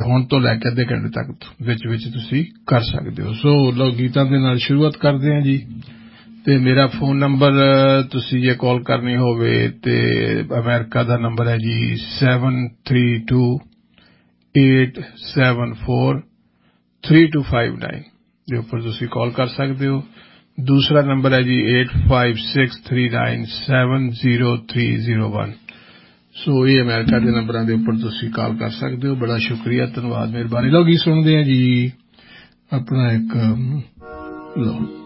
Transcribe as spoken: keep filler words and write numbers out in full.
ਹੁਣ ਤੋਂ ਲੈ ਕੇ ਅੱਧੇ ਘੰਟੇ ਤੱਕ ਵਿੱਚ ਵਿੱਚ ਤੁਸੀਂ ਕਰ ਸਕਦੇ ਹੋ। ਸੋ ਲਓ ਗੀਤਾਂ ਦੇ ਨਾਲ ਸ਼ੁਰੂਆਤ ਕਰਦੇ ਹਾਂ ਜੀ। ਤੇ ਮੇਰਾ ਫੋਨ ਨੰਬਰ ਤੁਸੀਂ ਜੇ ਕਾਲ ਕਰਨੀ ਹੋਵੇ ਤੇ ਅਮਰੀਕਾ ਦਾ ਨੰਬਰ ਹੈ ਜੀ seven three two eight seven four three two five nine ਦੇ ਉੱਪਰ ਤੁਸੀਂ ਕਾਲ ਕਰ ਸਕਦੇ ਹੋ। ਦੂਸਰਾ ਨੰਬਰ ਹੈ ਜੀ eight five six three nine seven zero three zero one. ਸੋ ਇਹ ਅਮਰੀਕਾ ਦੇ ਨੰਬਰਾਂ ਦੇ ਉੱਪਰ ਤੁਸੀਂ ਕਾਲ ਕਰ ਸਕਦੇ ਹੋ। ਬੜਾ ਸ਼ੁਕਰੀਆ, ਧੰਨਵਾਦ, ਮਿਹਰਬਾਨੀ। ਲਓ ਗੀਤ ਸੁਣਦੇ ਹਾਂ ਜੀ ਆਪਣਾ ਇੱਕ ਲਓ